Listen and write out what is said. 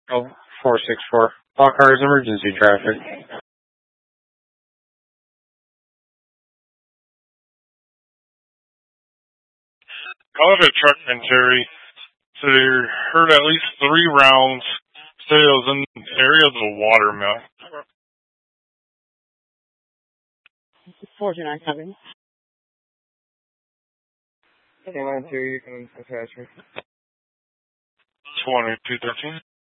Oh, 464. All cars, emergency traffic. Called a truckman, Terry. So they heard at least 3 rounds. Said it was in the area of the watermill. 4297. K92, you can attach me. 2213.